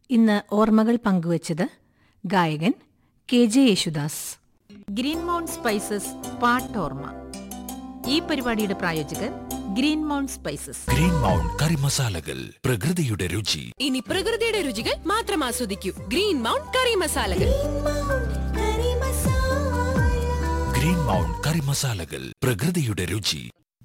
ഇന്ന് ഓർമ്മകൾ പങ്കുവച്ചത് ഗായകൻ KJ Yesudas. Green mount spices പാട്ടോർമ്മ. ഈ പരിപാടിയുടെ പ്രായോജകർ green mount spices. Green mount കറി മസാലകൾ, പ്രകൃതിയുടെ രുചി. ഇനി പ്രകൃതിയുടെ രുചികൾ മാത്രം ആസ്വദിക്കൂ. ഗ്രീൻ മൗണ്ട് കറി മസാലകൾ. ഗ്രീൻ മൗണ്ട് കറി മസാലകൾ, പ്രകൃതിയുടെ രുചി.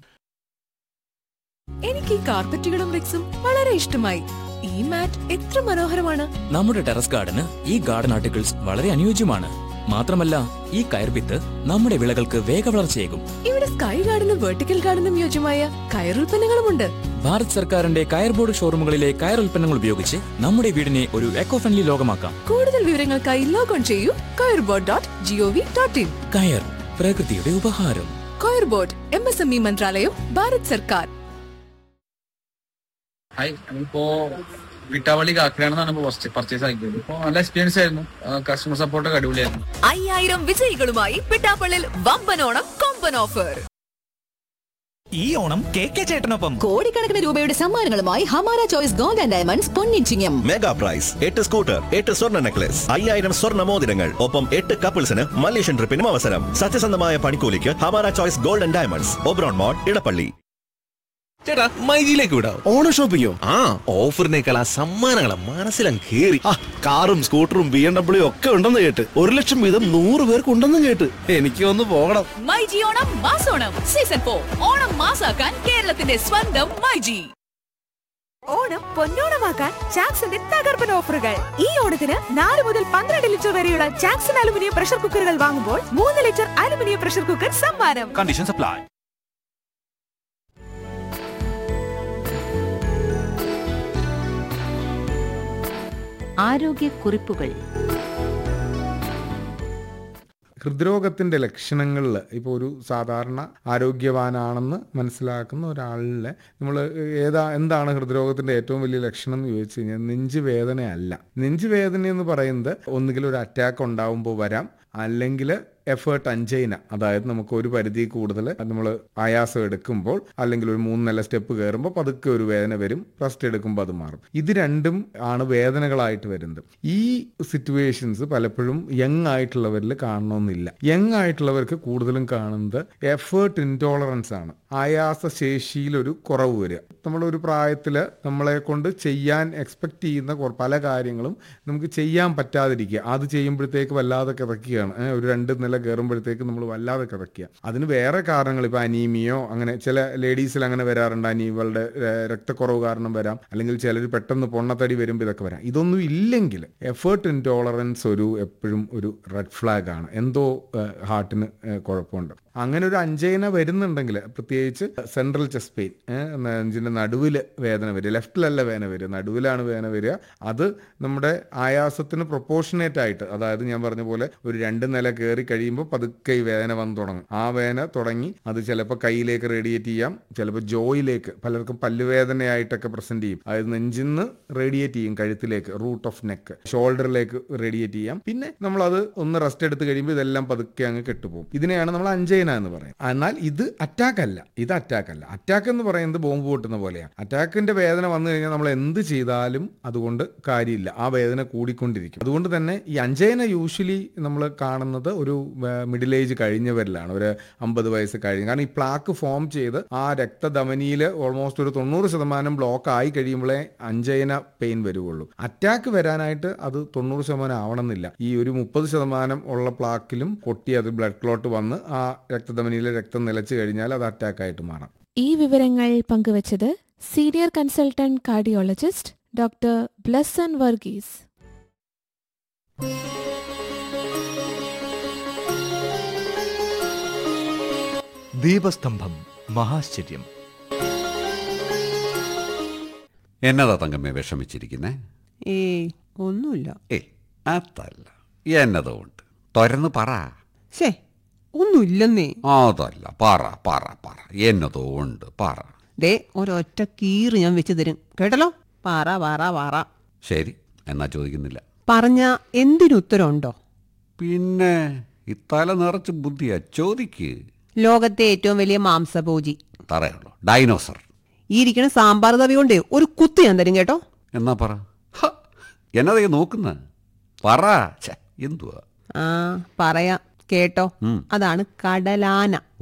എനിക്ക് ഈ കാർപ്പറ്റുകളും റിക്സും വളരെ ഇഷ്ടമായി. ഈ മാറ്റ് എത്ര മനോഹരമാണ്. നമ്മുടെ ടെറസ് ഗാർഡന് ഈ ഗാർഡൻ ആർട്ടിക്കിൾസ് വളരെ അനുയോജ്യമാണ്. മാത്രമല്ല, ഈ കയർവിത്ത് നമ്മുടെ വിളകൾക്ക് വേഗവളർച്ചയേകും. ഇവിടെ സ്കൈ ഗാർഡനും വെർട്ടിക്കൽ ഗാർഡനും യോജ്യമായ കയറുൽപ്പന്നങ്ങളുമുണ്ട്. ഭാരത് സർക്കാരിന്റെ കയർ ബോർഡ് ഷോറൂമുകളിലെ കയർ ഉൽപ്പന്നങ്ങൾ ഉപയോഗിച്ച് നമ്മുടെ വീടിനെ ഒരു എക്കോ ഫ്രണ്ട്ലി ലോകമാക്കാം. കൂടുതൽ വിവരങ്ങൾക്കായി ലോഗോൺ ചെയ്യൂ kayrbord.gov.in. കയർ, പ്രകൃതിയുടെ ഉപഹാരം. കയർ ബോർഡ്, MSME മന്ത്രാലയം, ഭാരത് സർക്കാർ. ഹായ്, നമ്മളിപ്പോ വിട്ടാവളി കാക്കനാണെന്നാണ് പർച്ചേസ് ആക്കിയത്. ഇപ്പൊ നല്ല എക്സ്പീരിയൻസ് ആയിരുന്നു. കസ്റ്റമർ സപ്പോർട്ടൊക്കെ അടിപൊളിയായിരുന്നു. 5000 വിജയികളുമായി പിട്ടാപ്പള്ളിൽ വമ്പനോണം കൊമ്പൻ ഓഫർ. ഈ ഓണം KK ചേട്ടനൊപ്പം കോടിക്കണക്കിന് രൂപയുടെ സമ്മാനങ്ങളുമായി Hamara choice gold and diamonds പൊന്നിച്ചിങ്ങം. Mega price 8 scooter, 8 സ്വർണ്ണ നെക്ലസ്, 5000 സ്വർണ്ണ മോതിരങ്ങൾ, ഒപ്പം 8 കപ്പിൾസിന് മലേഷ്യൻ ട്രിപ്പിനും അവസരം. സത്യസന്ധമായ പണിക്കൂലിക്ക് Hamara choice gold and diamonds, Oberon മോൾ, ഇടപ്പള്ളി. ചേട്ടാ, മൈജിയിലേക്ക് വിടാം. ഓണം ഷോപ്പിങ്ങോ? ഓഫറിനേക്കാൾ ആ സമ്മാനങ്ങളെ മനസ്സിലങ്ങ് കേറി. കാറും സ്കൂട്ടറും BMW ഒക്കെ ഉണ്ടെന്ന് കേട്ട്. 1 ലക്ഷം വീതം 100 പേർക്ക് ഉണ്ടെന്നും കേട്ട്. എനിക്ക് ഒന്ന് പോകണം. മൈജി ഓണം മാസോണം സീസൺ 4. ഓണം മാസാക്കാൻ കേരളത്തിന്റെ സ്വന്തം മൈജി. ഓണം പൊന്നോണമാക്കാൻ ചാക്സിന്റെ തകർപ്പൻ ഓഫറുകൾ. ഈ ഓണത്തിന് 4 മുതൽ 12 ലിറ്റർ വരെയുള്ള ചാക്സൺ അലുമിനിയം പ്രഷർ കുക്കറുകൾ വാങ്ങുമ്പോൾ 3 ലിറ്റർ അലുമിനിയം പ്രഷർ കുക്കർ സമ്മാനം. Conditions apply. ആരോഗ്യക്കുറിപ്പുകൾ. ഹൃദ്രോഗത്തിൻ്റെ ലക്ഷണങ്ങളിൽ ഇപ്പോൾ ഒരു സാധാരണ ആരോഗ്യവാനാണെന്ന് മനസ്സിലാക്കുന്ന ഒരാളിലെ നമ്മൾ എന്താണ് ഹൃദ്രോഗത്തിൻ്റെ ഏറ്റവും വലിയ ലക്ഷണം എന്ന് ചോദിച്ചു കഴിഞ്ഞാൽ നെഞ്ചുവേദനയല്ല. നെഞ്ചുവേദന എന്ന് പറയുന്നത് ഒന്നുകിൽ ഒരു അറ്റാക്ക് ഉണ്ടാവുമ്പോൾ വരാം, അല്ലെങ്കിൽ എഫേർട്ട് അഞ്ചൈന, അതായത് നമുക്ക് ഒരു പരിധി കൂടുതൽ നമ്മൾ ആയാസം എടുക്കുമ്പോൾ അല്ലെങ്കിൽ ഒരു 3 നില സ്റ്റെപ്പ് കയറുമ്പോൾ പതുക്കെ ഒരു വേദന വരും. റെസ്റ്റ് എടുക്കുമ്പോൾ അത് മാറും. ഇത് രണ്ടും ആണ് വേദനകളായിട്ട് വരുന്നത്. ഈ സിറ്റുവേഷൻസ് പലപ്പോഴും യങ് ആയിട്ടുള്ളവരിൽ കാണണമെന്നില്ല. യങ് ആയിട്ടുള്ളവർക്ക് കൂടുതലും കാണുന്നത് എഫേർട്ട് ഇൻടോളറൻസ് ആണ്. ആയാസ ശേഷിയിലൊരു കുറവ് വരിക. നമ്മളൊരു പ്രായത്തിൽ നമ്മളെ കൊണ്ട് ചെയ്യാൻ എക്സ്പെക്ട് ചെയ്യുന്ന പല കാര്യങ്ങളും നമുക്ക് ചെയ്യാൻ പറ്റാതിരിക്കുക. അത് ചെയ്യുമ്പോഴത്തേക്ക് വല്ലാതെ കിതക്കുകയാണ്. ഒരു 2 നില കയറുമ്പോഴത്തേക്ക് നമ്മൾ വല്ലാതെ കിതക്കുക. അതിന് വേറെ കാരണങ്ങൾ, ഇപ്പോൾ അനീമിയോ അങ്ങനെ ചില ലേഡീസിൽ അങ്ങനെ വരാറുണ്ട്. അനീമികളുടെ രക്തക്കുറവ് കാരണം വരാം, അല്ലെങ്കിൽ ചിലർ പെട്ടെന്ന് പൊണ്ണത്തടി വരുമ്പോൾ ഇതൊക്കെ വരാം. ഇതൊന്നും ഇല്ലെങ്കിൽ എഫേർട്ട് ഇൻടോളറൻസ് എപ്പോഴും ഒരു റെഡ് ഫ്ലാഗ് ആണ്. എന്തോ ഹാർട്ടിന് കുഴപ്പമുണ്ട്. അങ്ങനെ ഒരു അഞ്ചൈന വരുന്നുണ്ടെങ്കിൽ, പ്രത്യേകിച്ച് സെൻട്രൽ ചെസ്റ്റ് പെയിൻ, നെഞ്ചിൻ്റെ നടുവിൽ വേദന വരിക, ലെഫ്റ്റിലല്ല വേദന വരിക, നടുവിലാണ് വേദന വരിക. അത് നമ്മുടെ ആയാസത്തിന് പ്രൊപ്പോർഷനേറ്റ് ആയിട്ട്, അതായത് ഞാൻ പറഞ്ഞ പോലെ ഒരു 2 നില കയറി കഴിയുമ്പോൾ പതുക്കെ ഈ വേദന വന്ന് തുടങ്ങും. ആ വേദന തുടങ്ങി അത് ചിലപ്പോൾ കൈയിലേക്ക് റേഡിയേറ്റ് ചെയ്യാം, ചിലപ്പോൾ ജോയിലേക്ക്, പലർക്കും പല്ലുവേദനയായിട്ടൊക്കെ പ്രസന്റ് ചെയ്യും. അതായത് നെഞ്ചിൽ നിന്ന് റേഡിയേറ്റ് ചെയ്യും കഴുത്തിലേക്ക്, റൂട്ട് ഓഫ് നെക്ക്, ഷോൾഡറിലേക്ക് റേഡിയേറ്റ് ചെയ്യാം. പിന്നെ നമ്മളത് ഒന്ന് റെസ്റ്റ് എടുത്ത് കഴിയുമ്പോൾ ഇതെല്ലാം പതുക്കെ അങ്ങ് കെട്ടുപോകും. ഇതിനെയാണ് നമ്മൾ അഞ്ചൈന എന്ന് പറയും. എന്നാൽ ഇത് അറ്റാക്ക് അല്ല. അറ്റാക്ക് എന്ന് പറയുന്നത് ബോംബ് പൊട്ടുന്ന പോലെയാണ്. അറ്റാക്കിന്റെ വേദന വന്നു കഴിഞ്ഞാൽ നമ്മൾ എന്ത് ചെയ്താലും അതുകൊണ്ട് കാര്യമില്ല, ആ വേദന കൂടിക്കൊണ്ടിരിക്കും. അതുകൊണ്ട് തന്നെ ഈ അഞ്ചൈന യൂഷ്വലി നമ്മൾ കാണുന്നത് ഒരു മിഡിൽ ഏജ് കഴിഞ്ഞവരിലാണ്, ഒരു 50 വയസ്സ് കഴിഞ്ഞ്. കാരണം ഈ പ്ലാക്ക് ഫോം ചെയ്ത് ആ രക്തധമനിയിൽ ഓൾമോസ്റ്റ് ഒരു 90% ബ്ലോക്ക് ആയി കഴിയുമ്പോഴേ അഞ്ചൈന പെയിൻ വരുവുള്ളൂ. അറ്റാക്ക് വരാനായിട്ട് അത് 90% ആവണമെന്നില്ല. ഈ ഒരു 30% ഉള്ള പ്ലാക്കിലും പൊട്ടി അത് ബ്ലഡ് ക്ലോട്ട് വന്ന് ആ രക്തധമനിയിലെ രക്തം നിലച്ചു കഴിഞ്ഞാൽ അത് അറ്റാക്കായിട്ട് മാറാം. ഈ വിവരങ്ങൾ പങ്കുവച്ചത് senior consultant cardiologist doctor Blessan Varghese. ദീപസ്തംഭം മഹാശ്ചര്യം. എന്നതാ തങ്കമ്മേ വിഷമിച്ചിരിക്കുന്നേ? ഒന്നുമില്ല. അതല്ല, എന്നതോ ഉണ്ട്, തുറന്ന് പറ. ഒന്നുമില്ലെന്നേ. അതല്ല, പറ പറ പറ, എന്നതോ ഉണ്ട്, പറ. ഒരൊറ്റ കീറ് ഞാൻ വെച്ച് തരും, കേട്ടല്ലോ. പറ പറ പറ. ശരി, എന്നാ ചോദിക്കുന്നില്ല. പറഞ്ഞ എന്തിനുത്തരമുണ്ടോ? പിന്നെ ഈ തല നിറച്ച് ബുദ്ധിയാ, ചോദിക്ക്. ലോകത്തെ ഏറ്റവും വലിയ മാംസഭോജി തറയുള്ളൂ, ഡൈനോസർ. ഈ ഇരിക്കണ സാമ്പാർ തവി കൊണ്ട് ഒരു കുത്ത് ഞാൻ തരും, കേട്ടോ. എന്നാ പറ. എന്നതേ നോക്കുന്ന പറ. എന്തുവാ? പറയാം കേട്ടോ. അതാണ് കടലാന.